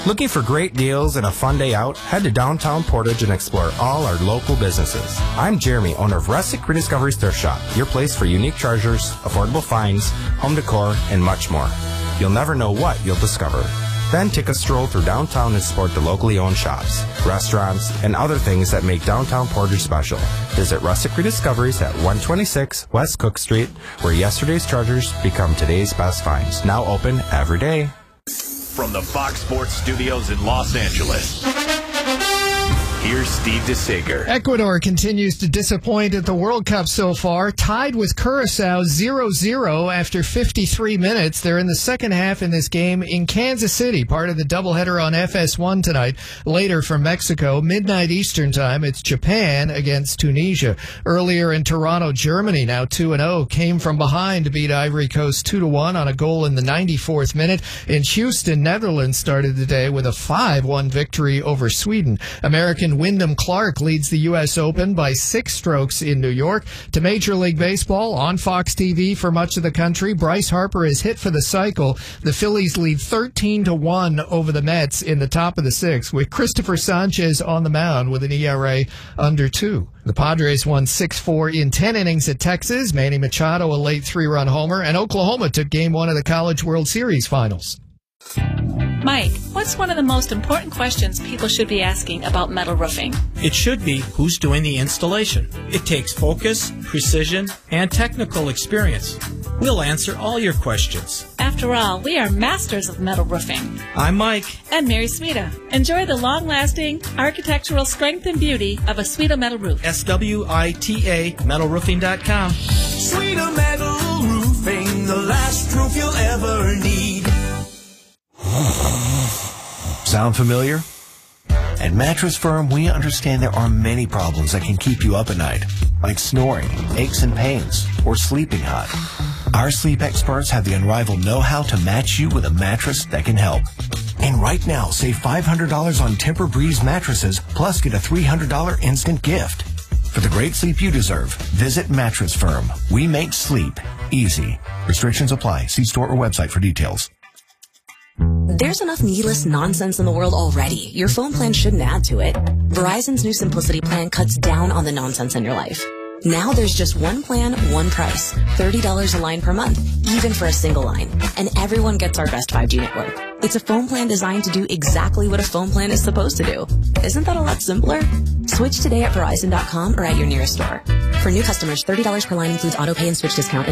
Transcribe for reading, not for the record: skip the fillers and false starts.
Looking for great deals and a fun day out? Head to downtown Portage and explore all our local businesses. I'm Jeremy, owner of Rustic Rediscovery Thrift Shop, your place for unique treasures, affordable finds, home decor, and much more. You'll never know what you'll discover. Then take a stroll through downtown and support the locally owned shops, restaurants, and other things that make downtown Portage special. Visit Rustic Rediscoveries at 126 West Cook Street, where yesterday's treasures become today's best finds. Now open every day. From the Fox Sports Studios in Los Angeles, here's Steve DeSager. Ecuador continues to disappoint at the World Cup so far. Tied with Curacao 0-0 after 53 minutes. They're in the second half in this game in Kansas City, part of the doubleheader on FS1 tonight. Later from Mexico, midnight Eastern time, it's Japan against Tunisia. Earlier in Toronto, Germany, now 2-0, came from behind to beat Ivory Coast 2-1 on a goal in the 94th minute. In Houston, Netherlands started the day with a 5-1 victory over Sweden. American Wyndham Clark leads the U.S. Open by 6 strokes in New York. To Major League Baseball on Fox TV for much of the country, Bryce Harper is hit for the cycle. The Phillies lead 13-1 over the Mets in the top of the 6th, with Christopher Sanchez on the mound with an ERA under 2. The Padres won 6-4 in 10 innings at Texas. Manny Machado, a late 3-run homer, and Oklahoma took Game 1 of the College World Series Finals. Mike, what's one of the most important questions people should be asking about metal roofing? It should be who's doing the installation. It takes focus, precision, and technical experience. We'll answer all your questions. After all, we are masters of metal roofing. I'm Mike. And Mary Sweta. Enjoy the long-lasting architectural strength and beauty of a Sweta metal roof. SWITA metalroofing.com. Sweta Metal Roofing, the last roof you'll ever need. Sound familiar? At Mattress Firm, we understand there are many problems that can keep you up at night, like snoring, aches and pains, or sleeping hot. Our sleep experts have the unrivaled know-how to match you with a mattress that can help. And right now, save $500 on Tempur-Breeze mattresses, plus get a $300 instant gift. For the great sleep you deserve, visit Mattress Firm. We make sleep easy. Restrictions apply. See store or website for details. There's enough needless nonsense in the world already. Your phone plan shouldn't add to it. Verizon's new Simplicity plan cuts down on the nonsense in your life. Now there's just one plan, one price. $30 a line per month, even for a single line. And everyone gets our best 5G network. It's a phone plan designed to do exactly what a phone plan is supposed to do. Isn't that a lot simpler? Switch today at Verizon.com or at your nearest store. For new customers, $30 per line includes auto pay and switch discount.